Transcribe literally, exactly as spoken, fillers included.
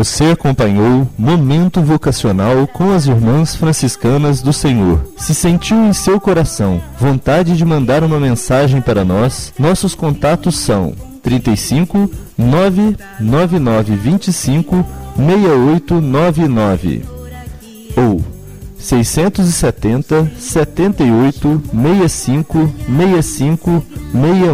Você acompanhou Momento Vocacional com as Irmãs Franciscanas do Senhor. Se sentiu em seu coração vontade de mandar uma mensagem para nós, nossos contatos são trinta e cinco, nove nove nove vinte e cinco, seis oito nove nove ou seiscentos e setenta, setenta e oito, sessenta e cinco, sessenta e cinco, sessenta e um.